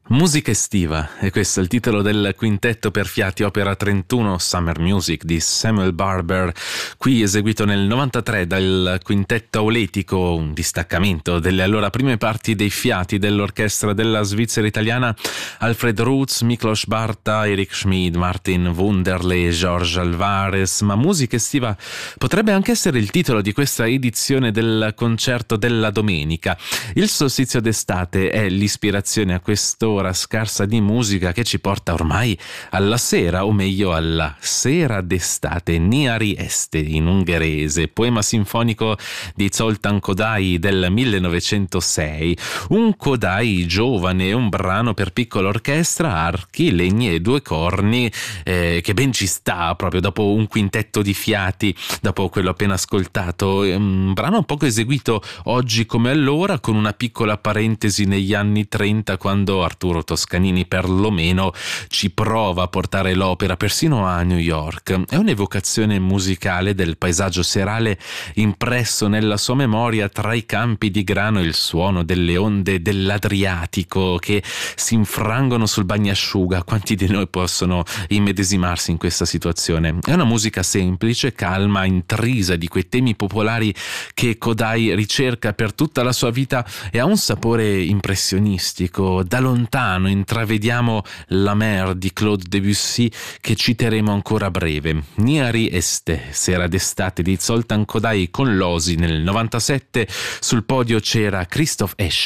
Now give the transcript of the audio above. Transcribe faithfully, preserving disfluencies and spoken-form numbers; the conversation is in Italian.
Musica estiva, e questo è il titolo del quintetto per fiati opera trentuno Summer Music di Samuel Barber, qui eseguito nel novantatré dal quintetto auletico, un distaccamento delle allora prime parti dei fiati dell'orchestra della Svizzera italiana, Alfred Roots, Miklos Barta, Eric Schmid, Martin Wunderle, George Alvarez. Ma musica estiva potrebbe anche essere il titolo di questa edizione del concerto della domenica. Il solstizio d'estate è l'ispirazione a questo ora scarsa di musica che ci porta ormai alla sera, o meglio alla sera d'estate. Nyári este in ungherese, poema sinfonico di Zoltán Kodály del millenovecentosei, un Kodály giovane, un brano per piccola orchestra, archi, legni e due corni, eh, che ben ci sta proprio dopo un quintetto di fiati, dopo quello appena ascoltato. Un brano un poco eseguito oggi come allora, con una piccola parentesi negli anni trenta, quando Arturo Toscanini perlomeno ci prova a portare l'opera persino a New York. È un'evocazione musicale del paesaggio serale impresso nella sua memoria tra i campi di grano e il suono delle onde dell'Adriatico che si infrangono sul bagnasciuga. Quanti di noi possono immedesimarsi in questa situazione? È una musica semplice, calma, intrisa di quei temi popolari che Kodály ricerca per tutta la sua vita, e ha un sapore impressionistico. Da lontano intravediamo la mer di Claude Debussy, che citeremo ancora a breve. Nyári este, sera d'estate di Zoltán Kodály con l'Osi nel novantasette. Sul podio c'era Christoph Escher.